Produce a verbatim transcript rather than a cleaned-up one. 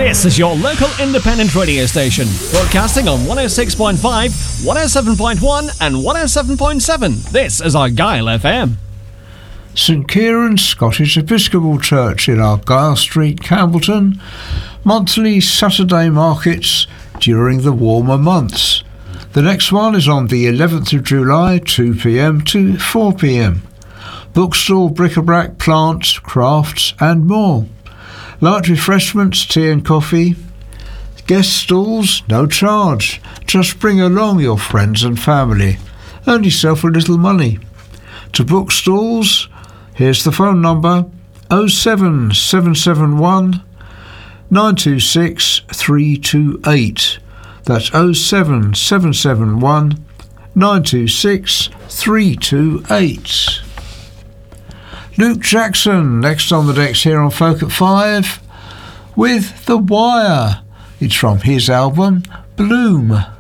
This is your local independent radio station, broadcasting on one oh six point five, one oh seven point one and one oh seven point seven. This is Argyle F M. St Kieran's Scottish Episcopal Church in Argyle Street, Campbellton. Monthly Saturday markets during the warmer months. The next one is on the eleventh of July, two p m to four p m. Bookstall, bric-a-brac, plants, crafts and more. Light refreshments, tea and coffee. Guest stalls, no charge. Just bring along your friends and family. Earn yourself a little money. To book stalls, here's the phone number oh seven seven seven one, nine two six, three two eight. That's oh seven seven seven one, nine two six, three two eight. Luke Jackson, next on the decks here on Folk at Five, with The Wire. It's from his album, Bloom.